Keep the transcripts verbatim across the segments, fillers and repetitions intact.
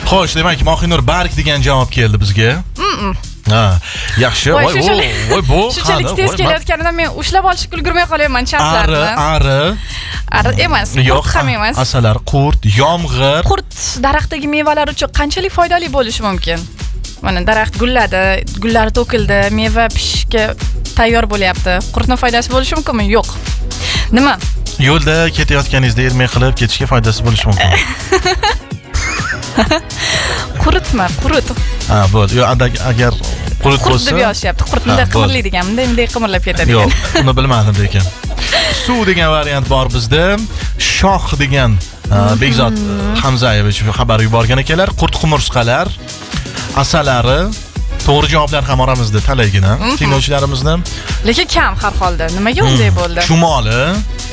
Xo'sh, demak, Mohinur Bark degan javob keldi bizga. Ha, yaxshi. Voy, voy, bu shunchalik tez kelayotganida men ushlab olishga ulgurmay qolyapman chatlarni. Ari, ari. Ari emas, yo'q ham emas. Asalar, qurt, yomg'ir. Qurt daraxtdagi mevalar uchun qanchalik foydali bo'lishi mumkin? Mana daraxt gulladi, gullari to'kildi, meva pishishga tayyor bo'lyapti. Qurtning foydasi bo'lishi mumkinmi? Yo'q. Nima? Yo'lda ketayotganingizda ermay qilib ketishga foydasi bo'lishi mumkin. Qurutma, qurut. Ha, bo'ldi. Yo, agar qurut bo'lsa, qurut deb yozishyapti. Qurt bunday qimirlaydigan, bunday bunday qimirlab ketadi. Yo'q, uni bilmadim lekin. Suv degan variant bor bizda. Shoh degan Bekzod Hamzayevich xabar yuborgan ekanlar. Qurt qumursqalar, asalari. To'g'ri javoblar ham oramizda talaygina tinglovchilarimizni. Lekin kam har holda. Nimaga unday bo'ldi? Chumoli.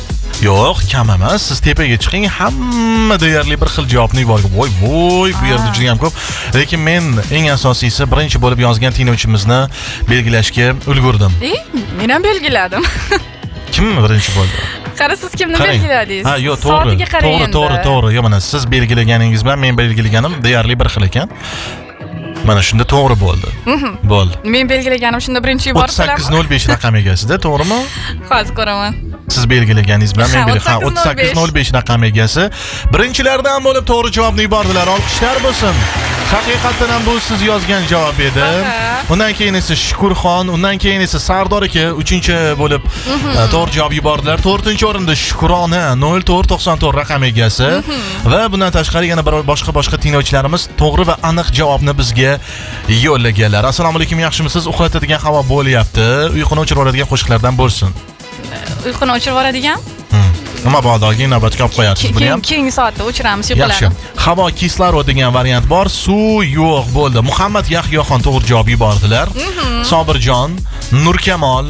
Yo'q, kam emas. Siz tepaga chiqing, hamma deyarli bir xil javobni yuborgan. Voy, voy, bu yerda juda ham ko'p. Lekin men eng asosiysi birinchi bo'lib yozgan tinglovchimizni belgilashga ulgurdim. E, men ham belgiladim. Kim birinchi bo'ldi? Qara, siz kimni belgiladingiz? Ha, yo'q, to'g'ri. To'g'ri, to'g'ri, to'g'ri. Yo'q, mana siz belgilaganingiz bilan men belgilaganim deyarli bir xil ekan. Mana shunda to'g'ri bo'ldi. Bo'ldi. Men belgilaganim shunda birinchi yuborib o'ttiz sakkiz nol besh raqam egasida, to'g'rimi? Hozir ko'raman. Siz belgilaganingiz bilan men belgiladim. o'ttiz sakkiz nol besh raqam egasi birinchilardan bo'lib to'g'ri javobni yubordilar. Olqishlar bo'lsin. Haqiqatan ham bu siz yozgan javob edi. Undan keyin esa Shukurxon, undan keyin esa Sardor aka uchinchi bo'lib to'g'ri javob yubordilar. to'rtinchi o'rinda Shukrona nol to'rt to'qson to'rt raqam egasi va bundan tashqari yana bir boshqa boshqa tinglovchilarimiz to'g'ri va aniq javobni bizga yo'llaganlar. Assalomu alaykum, yaxshimisiz? Uxlatadigan havo bo'lyapti. Uyquni o'chirib yuboradigan qo'shiqlardan bo'lsin. Uyquni o'chirib yuboradigan? Nima bordagi navbatga olib qo'yasiz buni ham. Keyingi soatda o'chiramiz, yuqiladi. Yaxshi. Havo kislorod degan variant bor. Suv yo'q bo'ldi. Muhammad Yahyoxon to'g'ri javob yubordilar. Sobirjon, Nurkamol,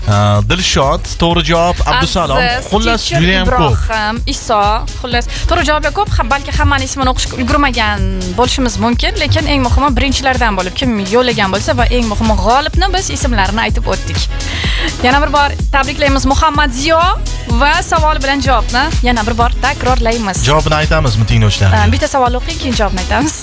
Dilshod to'g'ri javob, Abdusalom. Xullas juda ham ko'p. Iso, xullas to'g'ri javoblar ko'p. Balki hammaning ismini o'qishga ulgurmagan bo'lishimiz mumkin, lekin eng muhimi birinchilardan bo'lib kim yo'llagan bo'lsa va eng muhimi g'olibni biz ismlarini aytib o'tdik. Yana bir bor tabriklaymiz Muhammad Ziyo va savol bilan javobni yana bir bor takrorlaymiz. Javobini aytamizmi tinglovchilar? Bitta savol o'qing, keyin javobni aytamiz.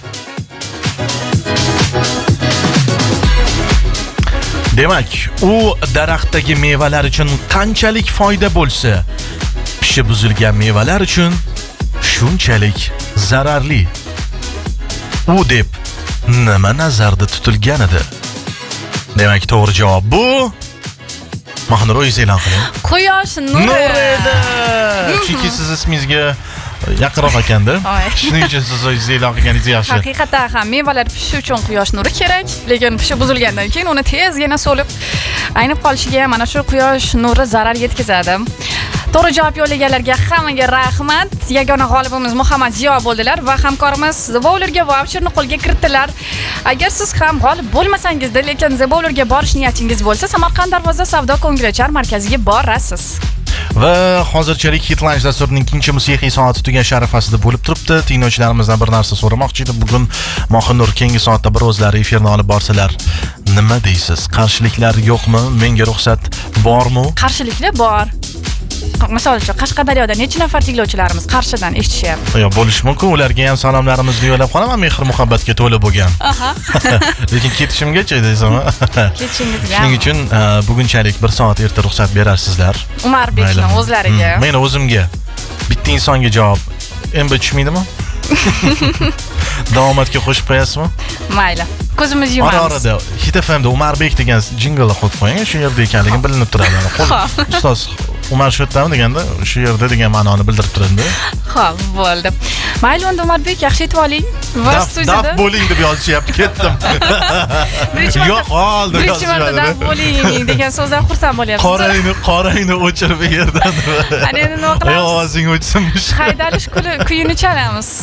Demak, u daraxtdagi mevalar uchun qanchalik foyda bo'lsa, pishib buzilgan mevalar uchun shunchalik zararli. U deb nima nazarda tutilgan edi? Demak, to'g'ri javob bu Mohinur o'zingiz e'lon qiling. Quyosh nuri. Nur edi. Chunki siz ismingizga yaqinroq ekanda. Shuning uchun siz o'zingiz e'lon qilganingiz yaxshi. Haqiqatan ham mevalar pishishi uchun quyosh nuri kerak, lekin pishib buzilgandan keyin uni tezgina so'lib aynib qolishiga mana shu quyosh nuri zarar yetkazadi. To'g'ri javob yo'llaganlarga hammaga rahmat. Yagona g'olibimiz Muhammad Ziyo bo'ldilar va hamkorimiz The Bowlerga voucherni qo'lga kiritdilar. Agar siz ham g'olib bo'lmasangizda, lekin The Bowlerga borish niyatingiz bo'lsa, Samarqand Darvoza savdo ko'ngilochar markaziga borasiz. Va hozirchalik Hitlanch dasturining ikkinchi musiqiy soati tugash arafasida bo'lib turibdi. Tinglovchilarimizdan bir narsa so'ramoqchi edim. Bugun Mohinur keyingi soatda bir o'zlari efirni olib borsalar, nima deysiz? Qarshiliklar yo'qmi? Menga ruxsat bormi? Qarshiliklar bor. Misol uchun Qashqadaryoda necha nafar tinglovchilarimiz Qarshidan eshitishyapti. Yo'q, bo'lishi mumkin. Ularga ham salomlarimizni yo'llab qolaman, mehr muhabbatga to'la bo'lgan. Aha. Lekin ketishimgacha deysizmi? Ketishingizga. Shuning uchun bugunchalik bir soat erta ruxsat berasizlar. Umarbekning o'zlariga. Men o'zimga bitta insonga javob endi tushmaydimi? Davomatga qo'shib qo'yasizmi? Mayli. Ko'zimiz yumamiz. Ora-orada Hit F M'da Umarbek degan jinglni qo'yib qo'ying, shu yerda ekanligi bilinib turadi. Ustoz Umar Shotdami deganda shu yerda degan ma'noni bildirib turadi. Xo'p, bo'ldi. Mayli, unda Umarbek yaxshi aytib oling va studiyada daf bo'ling deb yozishyapti, ketdim. Yo'q, oldi. Birinchi marta daf bo'ling degan so'zdan xursand bo'lyapsiz. Qorangni, qorangni o'chirib yerdan. Ana endi nima qilamiz? Ovozing o'chsin. Haydalish kuyini chalamiz.